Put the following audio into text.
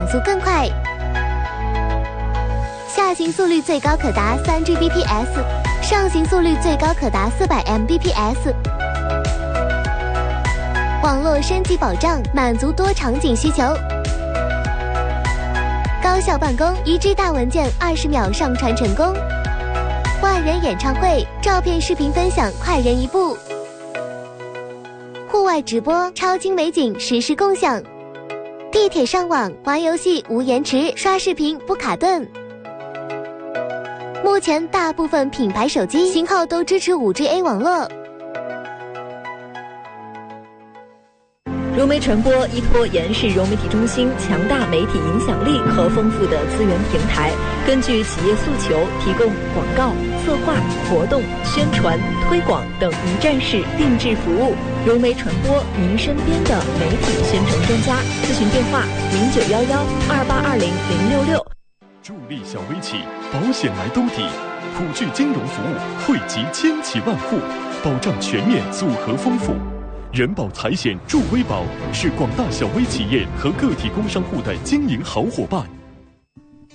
速更快，下行速率最高可达3 Gbps， 上行速率最高可达400 Mbps。网络升级保障，满足多场景需求。高效办公，1 G 大文件20秒上传成功。万人演唱会，照片视频分享快人一步。户外直播，超精美景实时共享。地铁上网，玩游戏无延迟，刷视频不卡顿。目前大部分品牌手机型号都支持 5G-A 网络。 融媒传播依托延世融媒体中心强大媒体影响力和丰富的资源平台，根据企业诉求，提供广告、策划、活动、宣传、推广等一站式定制服务。融媒传播，您身边的媒体宣传专家。咨询电话：091128200066。 助力小微企，保险来兜底，普聚金融服务惠及千企万户，保障全面，组合丰富。人保财险助微保是广大小微企业和个体工商户的经营好伙伴。